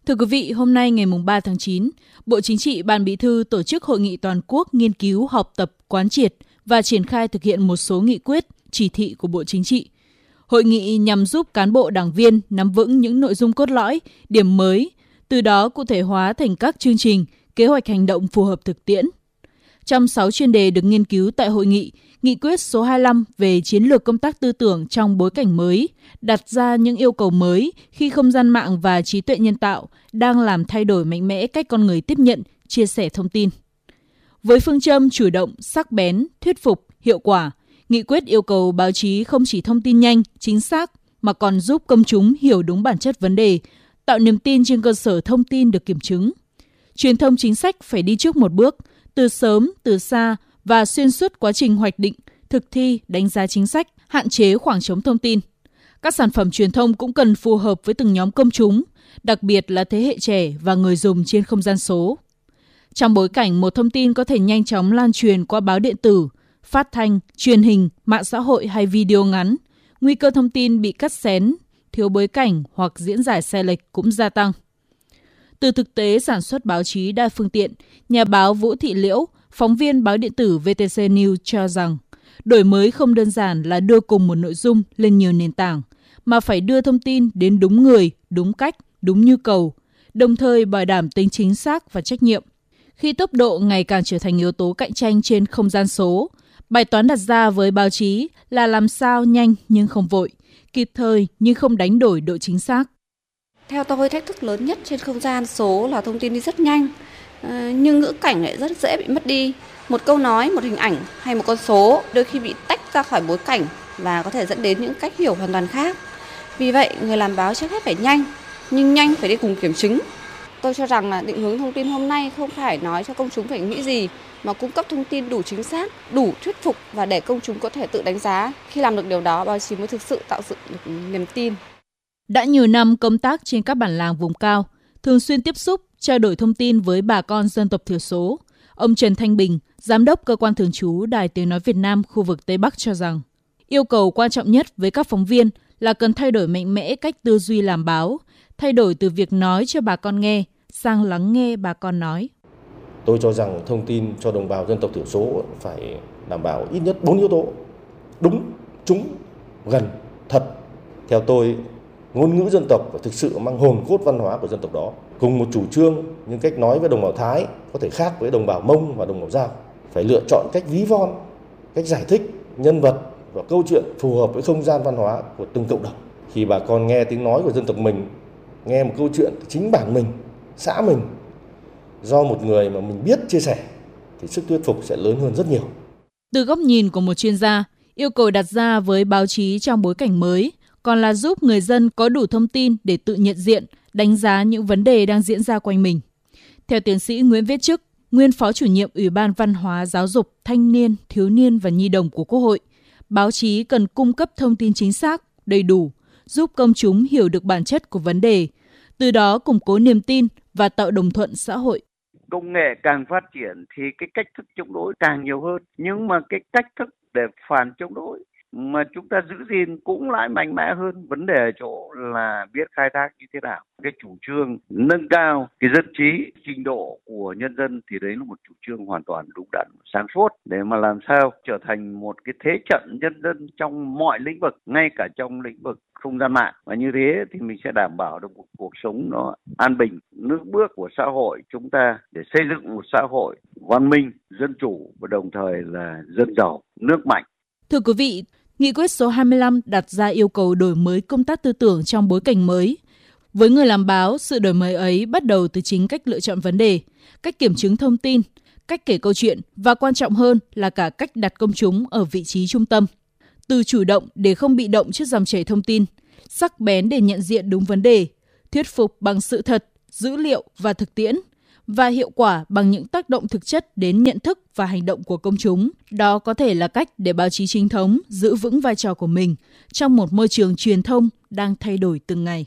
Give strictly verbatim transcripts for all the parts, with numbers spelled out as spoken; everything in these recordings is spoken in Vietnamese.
Thưa quý vị, hôm nay ngày ba tháng chín, Bộ Chính trị, Ban Bí thư tổ chức hội nghị toàn quốc nghiên cứu, học tập, quán triệt và triển khai thực hiện một số nghị quyết, chỉ thị của Bộ Chính trị. Hội nghị nhằm giúp cán bộ đảng viên nắm vững những nội dung cốt lõi, điểm mới, từ đó cụ thể hóa thành các chương trình, kế hoạch hành động phù hợp thực tiễn. Trong sáu chuyên đề được nghiên cứu tại hội nghị, Nghị quyết số hai mươi lăm về chiến lược công tác tư tưởng trong bối cảnh mới đặt ra những yêu cầu mới khi không gian mạng và trí tuệ nhân tạo đang làm thay đổi mạnh mẽ cách con người tiếp nhận, chia sẻ thông tin. Với phương châm chủ động, sắc bén, thuyết phục, hiệu quả, nghị quyết yêu cầu báo chí không chỉ thông tin nhanh, chính xác mà còn giúp công chúng hiểu đúng bản chất vấn đề, tạo niềm tin trên cơ sở thông tin được kiểm chứng. Truyền thông chính sách phải đi trước một bước, từ sớm, từ xa và xuyên suốt quá trình hoạch định, thực thi, đánh giá chính sách, hạn chế khoảng trống thông tin. Các sản phẩm truyền thông cũng cần phù hợp với từng nhóm công chúng, đặc biệt là thế hệ trẻ và người dùng trên không gian số. Trong bối cảnh một thông tin có thể nhanh chóng lan truyền qua báo điện tử, phát thanh, truyền hình, mạng xã hội hay video ngắn, nguy cơ thông tin bị cắt xén, thiếu bối cảnh hoặc diễn giải sai lệch cũng gia tăng. Từ thực tế sản xuất báo chí đa phương tiện, nhà báo Vũ Thị Liễu, phóng viên báo điện tử vê tê xê News cho rằng, đổi mới không đơn giản là đưa cùng một nội dung lên nhiều nền tảng, mà phải đưa thông tin đến đúng người, đúng cách, đúng nhu cầu, đồng thời bảo đảm tính chính xác và trách nhiệm. Khi tốc độ ngày càng trở thành yếu tố cạnh tranh trên không gian số, bài toán đặt ra với báo chí là làm sao nhanh nhưng không vội, kịp thời nhưng không đánh đổi độ chính xác. Theo tôi, thách thức lớn nhất trên không gian số là thông tin đi rất nhanh, nhưng ngữ cảnh lại rất dễ bị mất đi. Một câu nói, một hình ảnh hay một con số đôi khi bị tách ra khỏi bối cảnh và có thể dẫn đến những cách hiểu hoàn toàn khác. Vì vậy, người làm báo trước hết phải nhanh, nhưng nhanh phải đi cùng kiểm chứng. Tôi cho rằng là định hướng thông tin hôm nay không phải nói cho công chúng phải nghĩ gì, mà cung cấp thông tin đủ chính xác, đủ thuyết phục và để công chúng có thể tự đánh giá. Khi làm được điều đó, báo chí mới thực sự tạo dựng được niềm tin. Đã nhiều năm công tác trên các bản làng vùng cao, thường xuyên tiếp xúc, trao đổi thông tin với bà con dân tộc thiểu số. Ông Trần Thanh Bình, Giám đốc Cơ quan Thường trú Đài Tiếng Nói Việt Nam khu vực Tây Bắc cho rằng, yêu cầu quan trọng nhất với các phóng viên là cần thay đổi mạnh mẽ cách tư duy làm báo, thay đổi từ việc nói cho bà con nghe sang lắng nghe bà con nói. Tôi cho rằng thông tin cho đồng bào dân tộc thiểu số phải đảm bảo ít nhất bốn yếu tố: đúng, trúng, gần, thật. Theo tôi, ngôn ngữ dân tộc phải thực sự mang hồn cốt văn hóa của dân tộc đó. Cùng một chủ trương, nhưng cách nói với đồng bào Thái có thể khác với đồng bào Mông và đồng bào Dao. Phải lựa chọn cách ví von, cách giải thích nhân vật và câu chuyện phù hợp với không gian văn hóa của từng cộng đồng. Khi bà con nghe tiếng nói của dân tộc mình, nghe một câu chuyện từ chính bản mình, xã mình, do một người mà mình biết chia sẻ, thì sức thuyết phục sẽ lớn hơn rất nhiều. Từ góc nhìn của một chuyên gia, yêu cầu đặt ra với báo chí trong bối cảnh mới còn là giúp người dân có đủ thông tin để tự nhận diện, đánh giá những vấn đề đang diễn ra quanh mình. Theo tiến sĩ Nguyễn Viết Chức, nguyên Phó Chủ nhiệm Ủy ban Văn hóa, Giáo dục, Thanh niên, Thiếu niên và Nhi đồng của Quốc hội, báo chí cần cung cấp thông tin chính xác, đầy đủ, giúp công chúng hiểu được bản chất của vấn đề, từ đó củng cố niềm tin và tạo đồng thuận xã hội. Công nghệ càng phát triển thì cái cách thức chống đối càng nhiều hơn, nhưng mà cái cách thức để phản chống đối mà chúng ta giữ gìn cũng lại mạnh mẽ hơn. Vấn đề ở chỗ là biết khai thác như thế nào. Cái chủ trương nâng cao cái dân trí, trình độ của nhân dân thì đấy là một chủ trương hoàn toàn đúng đắn, sáng suốt để mà làm sao trở thành một cái thế trận nhân dân trong mọi lĩnh vực, ngay cả trong lĩnh vực không gian mạng. Và như thế thì mình sẽ đảm bảo được một cuộc sống nó an bình, nước bước của xã hội chúng ta để xây dựng một xã hội văn minh, dân chủ và đồng thời là dân giàu, nước mạnh. Thưa quý vị, Nghị quyết số hai mươi lăm đặt ra yêu cầu đổi mới công tác tư tưởng trong bối cảnh mới. Với người làm báo, sự đổi mới ấy bắt đầu từ chính cách lựa chọn vấn đề, cách kiểm chứng thông tin, cách kể câu chuyện và quan trọng hơn là cả cách đặt công chúng ở vị trí trung tâm. Từ chủ động để không bị động trước dòng chảy thông tin, sắc bén để nhận diện đúng vấn đề, thuyết phục bằng sự thật, dữ liệu và thực tiễn, và hiệu quả bằng những tác động thực chất đến nhận thức và hành động của công chúng. Đó có thể là cách để báo chí chính thống giữ vững vai trò của mình trong một môi trường truyền thông đang thay đổi từng ngày.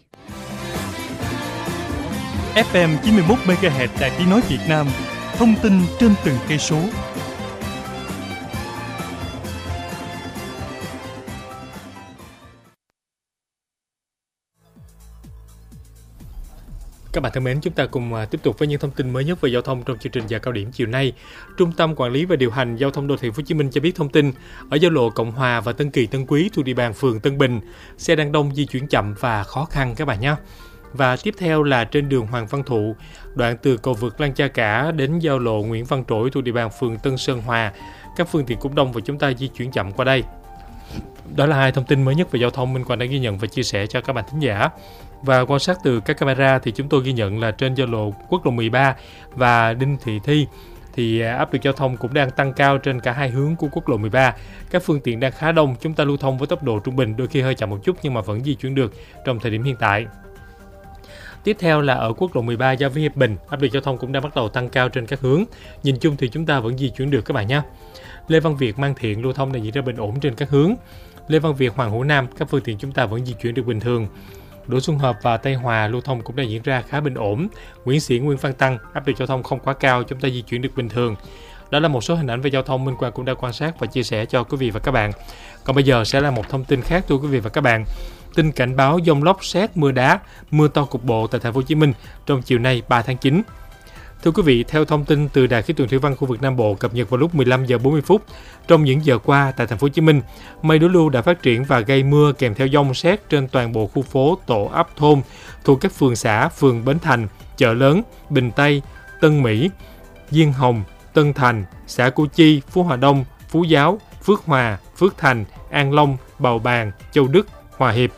ép em chín mươi mốt mê ga héc Đài Tiếng Nói Việt Nam, thông tin trên từng cây số. Các bạn thân mến, chúng ta cùng tiếp tục với những thông tin mới nhất về giao thông trong chương trình giờ cao điểm chiều nay. Trung tâm Quản lý và Điều hành Giao thông Đô thị Hồ Chí Minh cho biết thông tin ở giao lộ Cộng Hòa và Tân Kỳ Tân Quý thuộc địa bàn phường Tân Bình, xe đang đông di chuyển chậm và khó khăn các bạn nhé. Và tiếp theo là trên đường Hoàng Văn Thụ, đoạn từ cầu vượt Lăng Cha Cả đến giao lộ Nguyễn Văn Trỗi thuộc địa bàn phường Tân Sơn Hòa, các phương tiện cũng đông và chúng ta di chuyển chậm qua đây. Đó là hai thông tin mới nhất về giao thông Minh Quang đã ghi nhận và chia sẻ cho các bạn thính giả. Và quan sát từ các camera thì chúng tôi ghi nhận là trên giao lộ quốc lộ mười ba và Đinh Thị Thi thì áp lực giao thông cũng đang tăng cao trên cả hai hướng của quốc lộ mười ba. Các phương tiện đang khá đông, chúng ta lưu thông với tốc độ trung bình, đôi khi hơi chậm một chút nhưng mà vẫn di chuyển được trong thời điểm hiện tại. Tiếp theo là ở quốc lộ mười ba giao với Hiệp Bình, áp lực giao thông cũng đang bắt đầu tăng cao trên các hướng. Nhìn chung thì chúng ta vẫn di chuyển được các bạn nhé. Lê Văn Việt, Mang Thiện lưu thông đang diễn ra bình ổn trên các hướng. Lê Văn Việt, Hoàng Hữu Nam, các phương tiện chúng ta vẫn di chuyển được bình thường. Đỗ Xuân Hợp và Tây Hòa lưu thông cũng đang diễn ra khá bình ổn. Nguyễn Xiển, Nguyễn Văn Tăng, áp lực giao thông không quá cao, chúng ta di chuyển được bình thường. Đó là một số hình ảnh về giao thông Minh Quang cũng đã quan sát và chia sẻ cho quý vị và các bạn. Còn bây giờ sẽ là một thông tin khác thưa quý vị và các bạn. Tin cảnh báo dông lốc sét, mưa đá, mưa to cục bộ tại thành phố Hồ Chí Minh trong chiều nay ba tháng chín. Thưa quý vị, theo thông tin từ Đài khí tượng thủy văn khu vực Nam Bộ cập nhật vào lúc mười lăm giờ bốn mươi phút, trong những giờ qua tại thành phố Hồ Chí Minh, mây đối lưu đã phát triển và gây mưa kèm theo dông sét trên toàn bộ khu phố, tổ ấp, thôn thuộc các phường xã, phường Bến Thành, Chợ Lớn, Bình Tây, Tân Mỹ, Diên Hồng, Tân Thành, xã Củ Chi, Phú Hòa Đông, Phú Giáo, Phước Hòa, Phước Thành, An Long, Bào Bàng, Châu Đức, Hòa Hiệp.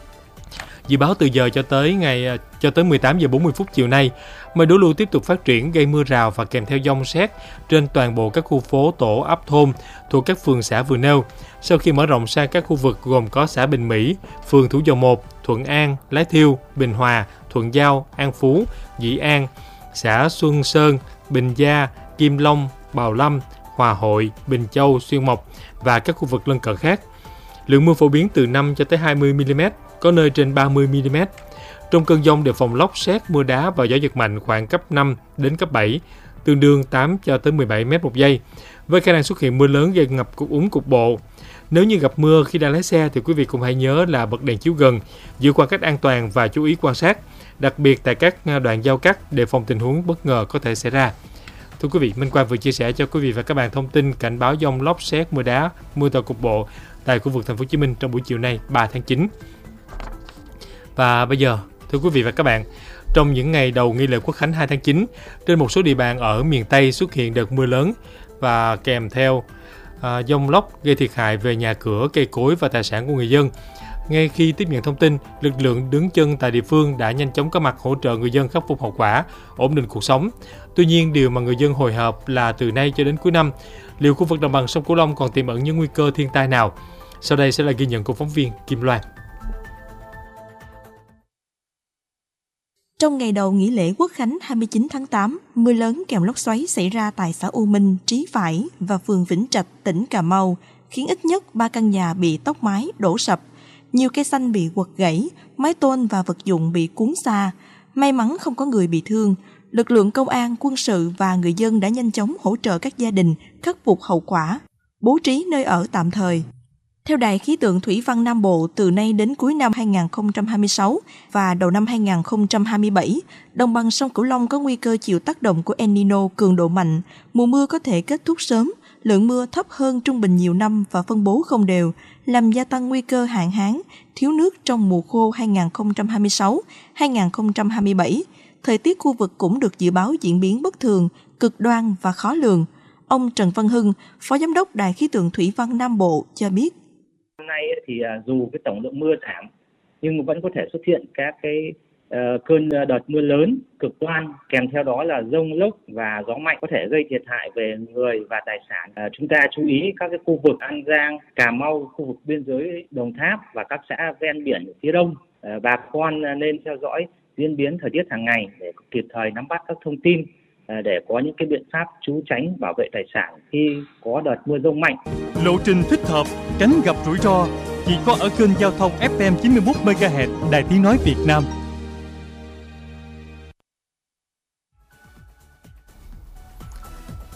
Dự báo từ giờ cho tới ngày cho tới mười tám giờ bốn mươi phút chiều nay, mây đối lưu tiếp tục phát triển gây mưa rào và kèm theo dông sét trên toàn bộ các khu phố, tổ, ấp, thôn thuộc các phường xã vừa nêu. Sau khi mở rộng sang các khu vực gồm có xã Bình Mỹ, phường Thủ Dầu Một, Thuận An, Lái Thiêu, Bình Hòa, Thuận Giao, An Phú, Dĩ An, xã Xuân Sơn, Bình Gia, Kim Long, Bào Lâm, Hòa Hội, Bình Châu, Xuyên Mộc và các khu vực lân cận khác. Lượng mưa phổ biến từ năm cho tới hai mươi mi-li-mét, có nơi trên ba mươi mi-li-mét. Trong cơn dông đề phòng lốc sét, mưa đá và gió giật mạnh khoảng cấp năm đến cấp bảy, tương đương tám cho tới mười bảy mét một giây, với khả năng xuất hiện mưa lớn gây ngập cục úng cục bộ. Nếu như gặp mưa khi đang lái xe thì quý vị cũng hãy nhớ là bật đèn chiếu gần, giữ khoảng cách an toàn và chú ý quan sát, đặc biệt tại các đoạn giao cắt để phòng tình huống bất ngờ có thể xảy ra. Thưa quý vị, Minh Quang vừa chia sẻ cho quý vị và các bạn thông tin cảnh báo dông lốc sét, mưa đá, mưa to cục bộ tại khu vực thành phố Hồ Chí Minh trong buổi chiều nay ba tháng chín. Và bây giờ, thưa quý vị và các bạn, trong những ngày đầu nghi lễ Quốc khánh hai tháng chín, trên một số địa bàn ở miền Tây xuất hiện đợt mưa lớn và kèm theo à, dông lốc gây thiệt hại về nhà cửa, cây cối và tài sản của người dân. Ngay khi tiếp nhận thông tin, lực lượng đứng chân tại địa phương đã nhanh chóng có mặt hỗ trợ người dân khắc phục hậu quả, ổn định cuộc sống. Tuy nhiên, điều mà người dân hồi hộp là từ nay cho đến cuối năm, liệu khu vực đồng bằng sông Cửu Long còn tiềm ẩn những nguy cơ thiên tai nào? Sau đây sẽ là ghi nhận của phóng viên Kim Loan. Trong ngày đầu nghỉ lễ Quốc khánh hai mươi chín tháng tám, mưa lớn kèm lốc xoáy xảy ra tại xã U Minh, Trí Phải và phường Vĩnh Trạch, tỉnh Cà Mau, khiến ít nhất ba căn nhà bị tốc mái, đổ sập. Nhiều cây xanh bị quật gãy, mái tôn và vật dụng bị cuốn xa. May mắn không có người bị thương. Lực lượng công an, quân sự và người dân đã nhanh chóng hỗ trợ các gia đình khắc phục hậu quả, bố trí nơi ở tạm thời. Theo Đài khí tượng thủy văn Nam Bộ, từ nay đến cuối năm hai không hai sáu và đầu năm hai không hai bảy, đồng bằng sông Cửu Long có nguy cơ chịu tác động của El Nino cường độ mạnh. Mùa mưa có thể kết thúc sớm, lượng mưa thấp hơn trung bình nhiều năm và phân bố không đều, làm gia tăng nguy cơ hạn hán, thiếu nước trong mùa khô hai không hai sáu hai không hai bảy. Thời tiết khu vực cũng được dự báo diễn biến bất thường, cực đoan và khó lường. Ông Trần Văn Hưng, Phó Giám đốc Đài khí tượng thủy văn Nam Bộ cho biết. Năm nay thì dù cái tổng lượng mưa giảm nhưng vẫn có thể xuất hiện các cái uh, cơn đợt mưa lớn cực đoan, kèm theo đó là dông lốc và gió mạnh có thể gây thiệt hại về người và tài sản. Uh, chúng ta chú ý các cái khu vực An Giang, Cà Mau, khu vực biên giới Đồng Tháp và các xã ven biển ở phía đông. Uh, bà con nên theo dõi diễn biến thời tiết hàng ngày để kịp thời nắm bắt các thông tin để có những cái biện pháp trú tránh bảo vệ tài sản khi có đợt mưa dông mạnh. Lộ trình thích hợp, tránh gặp rủi ro chỉ có ở kênh giao thông ép em chín mươi mốt mê ga héc Đài Tiếng nói Việt Nam.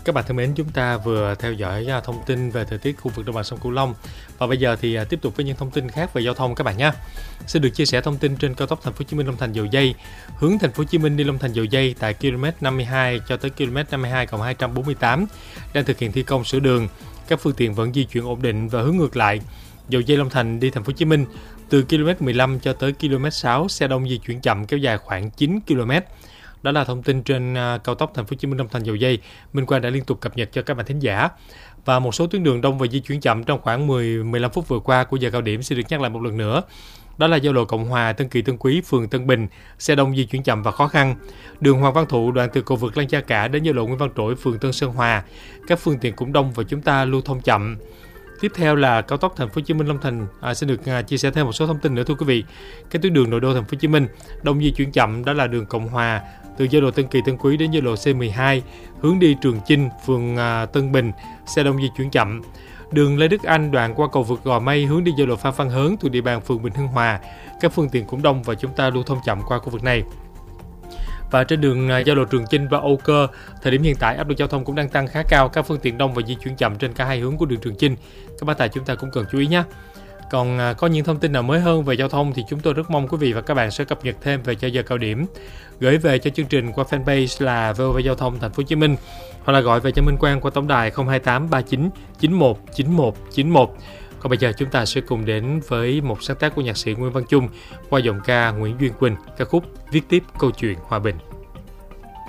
Các bạn thân mến, chúng ta vừa theo dõi thông tin về thời tiết khu vực đồng bằng sông Cửu Long và bây giờ thì tiếp tục với những thông tin khác về giao thông các bạn nhé. Xin được chia sẻ thông tin trên cao tốc Thành phố Hồ Chí Minh Long Thành Dầu Giây, hướng Thành phố Hồ Chí Minh đi Long Thành Dầu Giây tại ki lô mét năm mươi hai cho tới ki lô mét năm mươi hai cộng hai trăm bốn mươi tám đang thực hiện thi công sửa đường. Các phương tiện vẫn di chuyển ổn định và hướng ngược lại. Dầu Giây Long Thành đi Thành phố Hồ Chí Minh từ ki lô mét mười lăm cho tới ki lô mét sáu xe đông di chuyển chậm kéo dài khoảng chín ki lô mét. Đó là thông tin trên cao tốc Thành phố Hồ Chí Minh Long Thành Dầu Giây. Minh Quang đã liên tục cập nhật cho các bạn thính giả. Và một số tuyến đường đông và di chuyển chậm trong khoảng mười đến mười lăm phút vừa qua của giờ cao điểm sẽ được nhắc lại một lần nữa. Đó là giao lộ Cộng Hòa, Tân Kỳ, Tân Quý, phường Tân Bình, xe đông di chuyển chậm và khó khăn. Đường Hoàng Văn Thụ đoạn từ cầu vượt Lan Gia Cả đến giao lộ Nguyễn Văn Trỗi, phường Tân Sơn Hòa, các phương tiện cũng đông và chúng ta lưu thông chậm. Tiếp theo là cao tốc Thành phố Hồ Chí Minh Long Thành à, xin được à, chia sẻ thêm một số thông tin nữa thưa quý vị. Cái tuyến đường nội đô Thành phố Hồ Chí Minh đông di chuyển chậm đó là đường Cộng Hòa từ giao lộ Tân Kỳ, Tân Quý đến giao lộ C mười hai hướng đi Trường Chinh, phường à, Tân Bình, xe đông di chuyển chậm. Đường Lê Đức Anh đoạn qua cầu vượt Gò Mây hướng đi giao lộ Phan Văn Hớn thuộc địa bàn phường Bình Hưng Hòa, các phương tiện cũng đông và chúng ta lưu thông chậm qua khu vực này. Và trên đường giao lộ Trường Chinh và Âu Cơ, thời điểm hiện tại áp lực giao thông cũng đang tăng khá cao, các phương tiện đông và di chuyển chậm trên cả hai hướng của đường Trường Chinh. Các bác tài chúng ta cũng cần chú ý nhé. Còn có những thông tin nào mới hơn về giao thông thì chúng tôi rất mong quý vị và các bạn sẽ cập nhật thêm về cho giờ cao điểm, gửi về cho chương trình qua fanpage là vê o vê Giao thông Thành phố Hồ Chí Minh hoặc là gọi về cho Minh Quang qua tổng đài không hai tám ba chín chín một chín một chín một. Còn bây giờ chúng ta sẽ cùng đến với một sáng tác của nhạc sĩ Nguyễn Văn Chung qua giọng ca Nguyễn Duyên Quỳnh, ca khúc Viết Tiếp Câu Chuyện Hòa Bình.